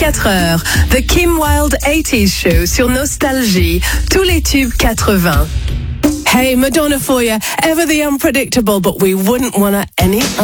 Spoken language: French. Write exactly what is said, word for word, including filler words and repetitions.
vingt-quatre heures. The Kim Wilde eighties Show sur Nostalgie. Tous les tubes quatre-vingts. Hey, Madonna for you. Ever the unpredictable, but we wouldn't want her any